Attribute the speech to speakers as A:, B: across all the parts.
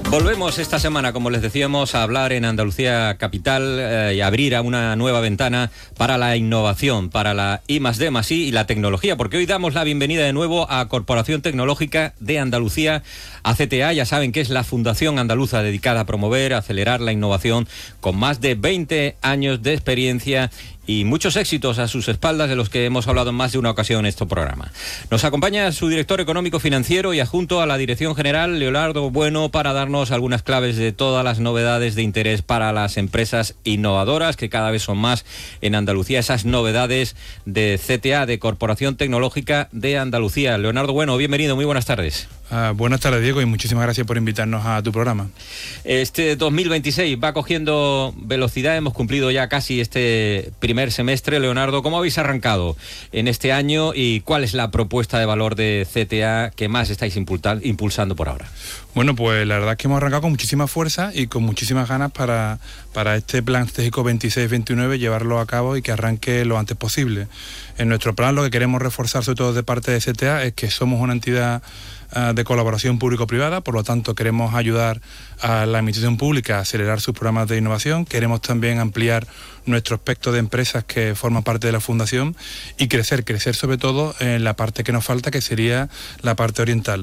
A: Volvemos esta semana, como les decíamos, a hablar en Andalucía Capital y abrir a una nueva ventana para la innovación, para la I+D+I y la tecnología, porque hoy damos la bienvenida de nuevo a Corporación Tecnológica de Andalucía, a CTA. Ya saben que es la fundación andaluza dedicada a promover, acelerar la innovación, con más de 20 años de experiencia y muchos éxitos a sus espaldas, de los que hemos hablado en más de una ocasión en este programa. Nos acompaña su director económico financiero y adjunto a la Dirección General, Leonardo Bueno, para darnos algunas claves de todas las novedades de interés para las empresas innovadoras, que cada vez son más en Andalucía, esas novedades de CTA, de Corporación Tecnológica de Andalucía. Leonardo Bueno, bienvenido, muy buenas tardes.
B: Buenas tardes, Diego, y muchísimas gracias por invitarnos a tu programa.
A: Este 2026 va cogiendo velocidad, hemos cumplido ya casi este primer semestre. Leonardo, ¿cómo habéis arrancado en este año y cuál es la propuesta de valor de CTA que más estáis impulsando por ahora?
B: Bueno, pues la verdad es que hemos arrancado con muchísima fuerza y con muchísimas ganas para este plan estratégico 26-29 llevarlo a cabo y que arranque lo antes posible. En nuestro plan lo que queremos reforzar, sobre todo de parte de CTA, es que somos una entidad de colaboración público-privada, por lo tanto queremos ayudar a la administración pública a acelerar sus programas de innovación. Queremos también ampliar nuestro espectro de empresas que forman parte de la fundación y crecer sobre todo en la parte que nos falta, que sería la parte oriental.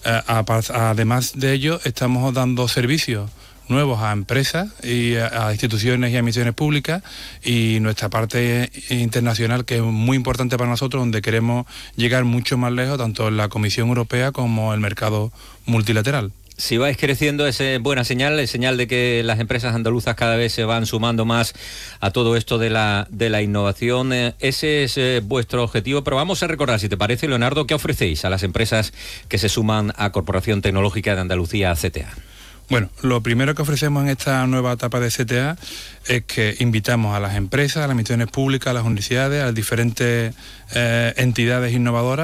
B: Además de ello, estamos dando servicios nuevos a empresas y a instituciones y a misiones públicas, y nuestra parte internacional, que es muy importante para nosotros, donde queremos llegar mucho más lejos, tanto en la Comisión Europea como el mercado multilateral.
A: Si vais creciendo, es buena señal, es señal de que las empresas andaluzas cada vez se van sumando más a todo esto de la innovación. Ese es vuestro objetivo, pero vamos a recordar, si te parece, Leonardo, ¿qué ofrecéis a las empresas que se suman a Corporación Tecnológica de Andalucía, CTA?
B: Bueno, lo primero que ofrecemos en esta nueva etapa de CTA es que invitamos a las empresas, a las instituciones públicas, a las universidades, a las diferentes entidades innovadoras